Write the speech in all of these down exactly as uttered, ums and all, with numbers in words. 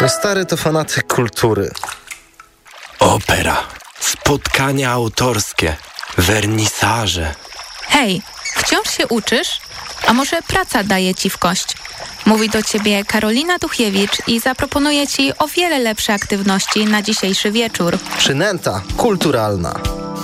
Mój stary to fanatyk kultury. Opera, spotkania autorskie, wernisaże. Hej, wciąż się uczysz? A może praca daje ci w kość? Mówi do ciebie Karolina Duchiewicz i zaproponuje ci o wiele lepsze aktywności na dzisiejszy wieczór. Przynęta kulturalna.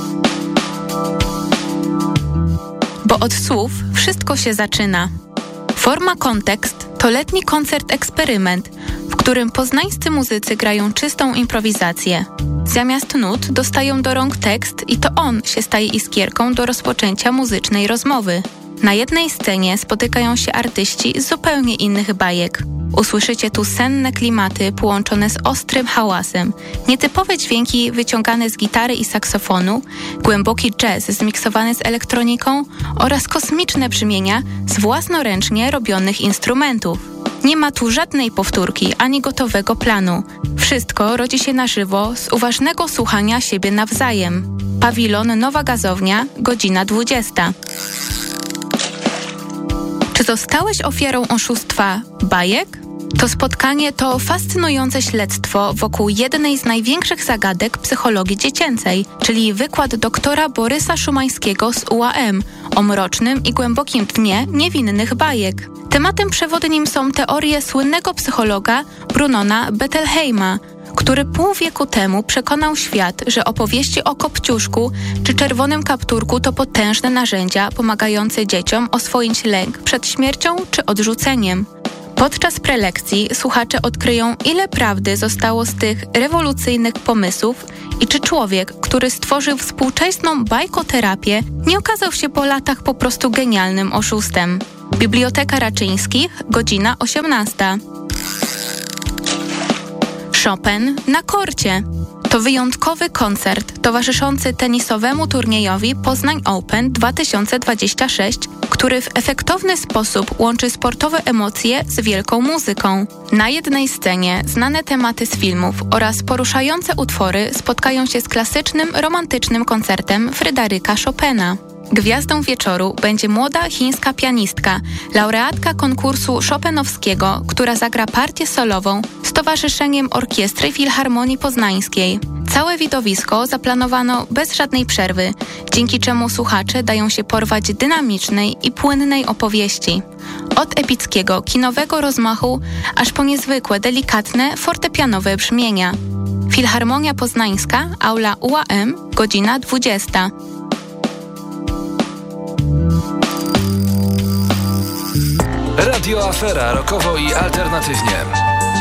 Bo od słów wszystko się zaczyna. Forma Kontekst to letni koncert-eksperyment, w którym poznańscy muzycy grają czystą improwizację. Zamiast nut dostają do rąk tekst i to on się staje iskierką do rozpoczęcia muzycznej rozmowy. Na jednej scenie spotykają się artyści z zupełnie innych bajek. Usłyszycie tu senne klimaty połączone z ostrym hałasem, nietypowe dźwięki wyciągane z gitary i saksofonu, głęboki jazz zmiksowany z elektroniką oraz kosmiczne brzmienia z własnoręcznie robionych instrumentów. Nie ma tu żadnej powtórki ani gotowego planu. Wszystko rodzi się na żywo z uważnego słuchania siebie nawzajem. Pawilon Nowa Gazownia, godzina dwudziesta. Czy zostałeś ofiarą oszustwa bajek? To spotkanie to fascynujące śledztwo wokół jednej z największych zagadek psychologii dziecięcej, czyli wykład doktora Borysa Szumańskiego z U A M o mrocznym i głębokim dnie niewinnych bajek. Tematem przewodnim są teorie słynnego psychologa Brunona Bettelheima, który pół wieku temu przekonał świat, że opowieści o Kopciuszku czy Czerwonym Kapturku to potężne narzędzia pomagające dzieciom oswoić lęk przed śmiercią czy odrzuceniem. Podczas prelekcji słuchacze odkryją, ile prawdy zostało z tych rewolucyjnych pomysłów i czy człowiek, który stworzył współczesną bajkoterapię, nie okazał się po latach po prostu genialnym oszustem. Biblioteka Raczyńskich, godzina osiemnasta. Chopin na korcie. To wyjątkowy koncert towarzyszący tenisowemu turniejowi Poznań Open dwa tysiące dwadzieścia sześć, który w efektowny sposób łączy sportowe emocje z wielką muzyką. Na jednej scenie znane tematy z filmów oraz poruszające utwory spotkają się z klasycznym, romantycznym koncertem Fryderyka Chopina. Gwiazdą wieczoru będzie młoda chińska pianistka, laureatka konkursu chopinowskiego, która zagra partię solową z towarzyszeniem Orkiestry Filharmonii Poznańskiej. Całe widowisko zaplanowano bez żadnej przerwy, dzięki czemu słuchacze dają się porwać dynamicznej i płynnej opowieści. Od epickiego, kinowego rozmachu, aż po niezwykłe, delikatne, fortepianowe brzmienia. Filharmonia Poznańska, aula U A M, godzina dwudziesta. Radio Afera, rockowo i alternatywnie.